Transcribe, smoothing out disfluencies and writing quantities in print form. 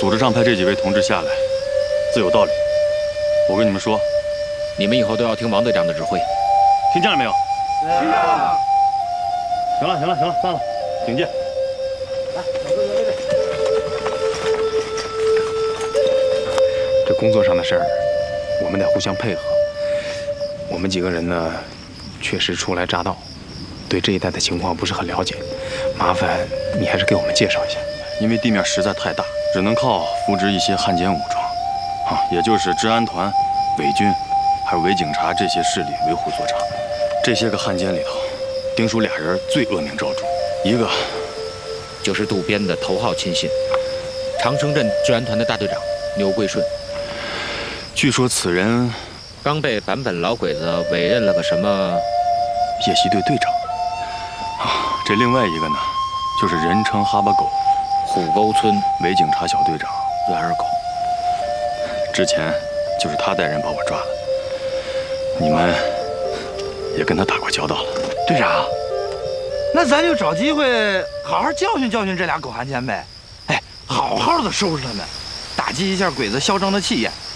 组织上派这几位同志下来，自有道理。我跟你们说， 你们以后都要听王队长的指挥， 听见了没有？ 听见了。 行了，散了，请进。 来，小哥哥这边。 这工作上的事儿，我们得互相配合。我们几个人呢，确实初来乍到，对这一带的情况不是很了解，麻烦你还是给我们介绍一下。 因为地面实在太大，只能靠扶植一些汉奸武装，也就是治安团、伪军，还有伪警察这些势力为虎作伥。这些个汉奸里头，丁叔俩人最恶名昭著，一个就是渡边的头号亲信，长生镇治安团的大队长牛桂顺。 据说此人刚被坂本老鬼子委任了个什么夜袭队队长。这另外一个呢，就是人称哈巴狗。 虎沟村伪警察小队长软耳狗， 之前就是他带人把我抓了，你们也跟他打过交道了。 队长，那咱就找机会好好教训教训这俩狗汉奸呗。哎，好好的收拾他们，打击一下鬼子嚣张的气焰，